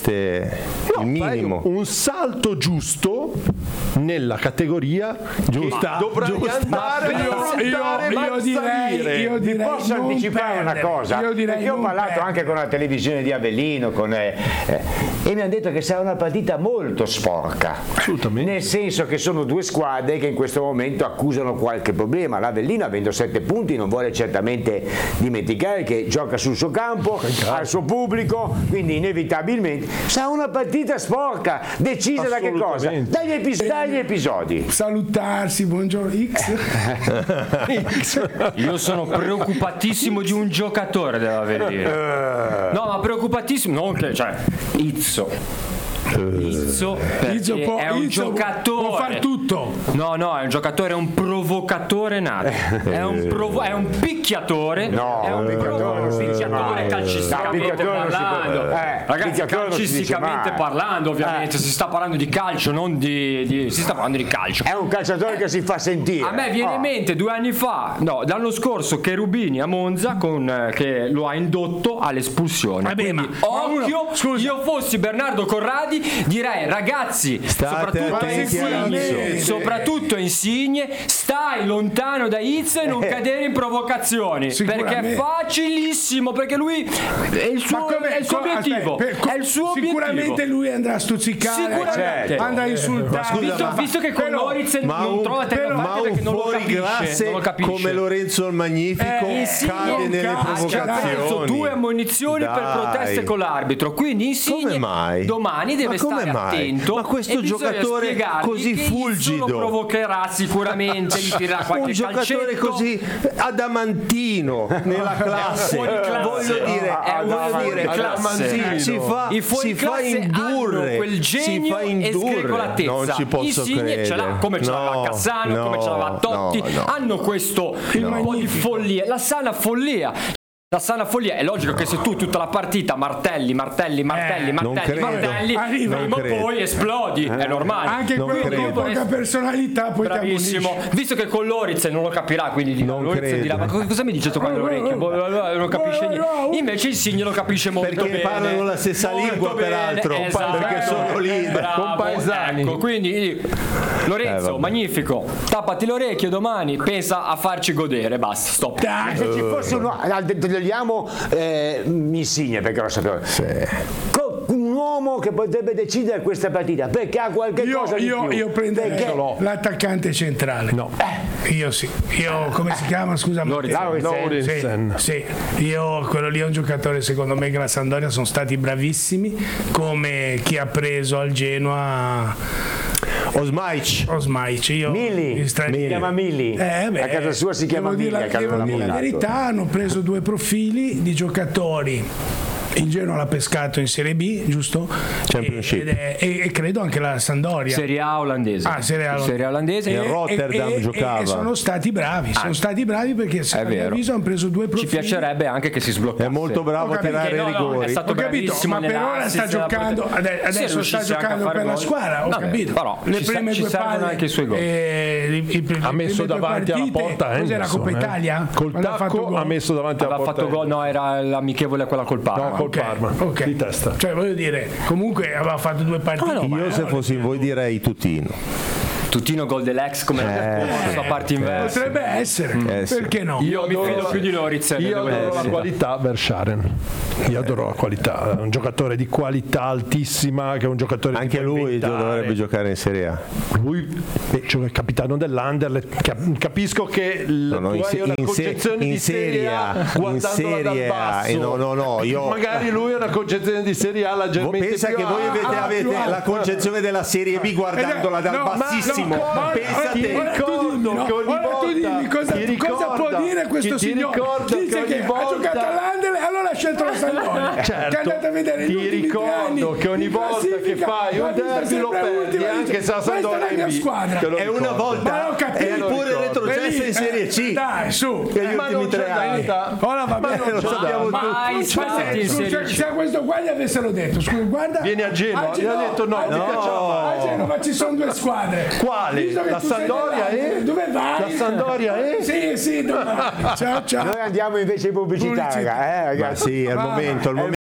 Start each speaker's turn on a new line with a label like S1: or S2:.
S1: il minimo.
S2: Un salto giusto nella categoria giusta. Dovrai andare
S3: io direi
S4: posso anticipare una cosa? Io ho parlato anche con la televisione di Avellino e mi hanno detto che sarà una partita molto sporca.
S2: Assolutamente.
S4: Nel senso che sono due squadre che in questo momento accusano qualche problema. L'Avellino, avendo 7 punti, non vuole certamente dimenticare che gioca sul suo campo, al suo pubblico, quindi inevitabilmente sarà una partita sporca, decisa da che cosa? Dagli episodi.
S3: Salutarsi, buongiorno X.
S5: Io sono preoccupatissimo di un giocatore dell'Avellino. No, ma preoccupatissimo, non che, cioè, Izzo è un giocatore,
S3: può far tutto.
S5: No, è un giocatore, è un provocatore nato. È un picchiatore.
S4: No,
S5: è un picchiatore calcisticamente parlando.
S4: Ragazzi,
S5: calcisticamente parlando, ovviamente si sta parlando di calcio, non si sta parlando di calcio.
S4: È un calciatore che si fa sentire.
S5: A me viene in mente 2 anni fa, l'anno scorso, Cherubini a Monza che lo ha indotto all'espulsione.
S3: Vabbè, ma
S5: occhio, io fossi Bernardo Corradi direi, ragazzi, soprattutto Insigne, stai lontano da Izzo e non cadere in provocazioni, perché è facilissimo, perché lui è il suo obiettivo.
S3: Sicuramente lui andrà a stuzzicare, andrà a insultare.
S5: Visto che con Lorenz non trova perché non lo capisce.
S1: Come Lorenzo il Magnifico cade nelle provocazioni.
S5: 2 ammonizioni per proteste con l'arbitro, quindi Insigne domani deve stare attento.
S1: Ma questo giocatore così fulgido
S5: lo provocherà sicuramente, gli tirerà qualche
S1: un giocatore
S5: calcetto.
S1: così adamantino nella classe, voglio dire, si fa indurre
S5: quel genio e sgregolatezza.
S1: Non ci posso credere.
S5: Ce l'ha, come ce l'aveva Cassano, come ce l'aveva Totti, hanno questo po' di follia, la sana follia. La sana follia, è logico che se tu tutta la partita martelli, prima o poi esplodi, è normale.
S3: Anche quello con poca personalità poi
S5: bravissimo. Visto che con Lorenz non lo capirà, quindi Lorenz dirà: ma cosa mi dice tu con le orecchie? Non capisce niente. Invece Insigne lo capisce molto bene.
S1: Perché parlano la stessa lingua, peraltro, perché sono lì compaesani.
S5: Ecco, quindi Lorenzo, magnifico, tappati l'orecchio domani, pensa a farci godere, basta, stop.
S4: Se ci fosse togliamo Insigne, perché lo sapevo, un uomo che potrebbe decidere questa partita, perché ha qualche cosa di più.
S3: Io prenderei l'attaccante centrale. Come si chiama, scusa?
S4: Lauritsen.
S3: Sì, quello lì è un giocatore, secondo me, che la Sampdoria sono stati bravissimi, come chi ha preso al Genoa
S1: Osmaic.
S4: Mili. Si chiama Mili. A casa sua si chiama Mili.
S3: Devo dire la verità, hanno preso 2 profili di giocatori. Il Genoa l'ha pescato in Serie B, giusto?
S1: Championship.
S3: E credo anche la Sampdoria.
S5: Serie A olandese.
S3: Serie A olandese.
S1: Il Rotterdam giocava.
S3: E sono stati bravi. perché a mio avviso hanno preso 2 profili.
S5: Ci piacerebbe anche che si sbloccasse.
S1: È molto bravo a tirare i rigori.
S5: È stato bravissimo,
S3: ma per ora sta giocando. Adesso sta giocando per la squadra. Ho capito.
S5: Però
S3: le prime 2 palle
S5: anche i suoi gol.
S2: Ha messo davanti alla porta.
S3: Cos'era, Coppa Italia?
S2: Col tacco ha messo davanti alla porta.
S5: Aveva fatto gol, no, era l'amichevole quella col Parma.
S2: Col Parma, di testa.
S3: Cioè, voglio dire, comunque aveva fatto 2 partite.
S1: Io se fossi in voi direi Tutino
S5: gol dell'ex come la parte inversa.
S3: Potrebbe essere, perché no?
S5: Io mi fido più di Lorenz.
S2: Io adoro la qualità Verscharen. Io adoro la qualità, è un giocatore di qualità altissima, che è un giocatore
S1: anche lui dovrebbe giocare in Serie A.
S2: Lui gioca il capitano dell'Anderlecht. Capisco che tu hai una concezione di Serie A guardandola dal basso.
S1: Io
S2: magari lui ha una concezione di Serie A leggermente
S1: pensa
S2: più
S1: che voi avete la concezione della Serie B guardandola dal bassissimo.
S2: Pensate,
S3: cosa può dire questo signore? Dice che ha giocato all'Anderlecht e allora ha scelto la Sampdoria. Che è andata a vedere
S2: ti ricordo che ogni volta che fai un derby lo perdi, anche se la Sampdoria è B.
S1: È una volta, è pure retrocessa in Serie C.
S3: Dai, su.
S1: Gli ultimi 3 anni.
S3: Ora va bene,
S1: lo sappiamo tutti.
S3: Se questo qua gli avessero detto, scusa, guarda,
S2: vieni a Genova, gli ha detto no,
S3: a Genova ci sono 2 squadre.
S2: Quale? La Sampdoria e?
S3: Dove vai?
S2: La Sampdoria e?
S3: Sì, dove vai? Ciao.
S4: Noi andiamo invece in pubblicità, ragazzi.
S1: Ma sì, è il momento.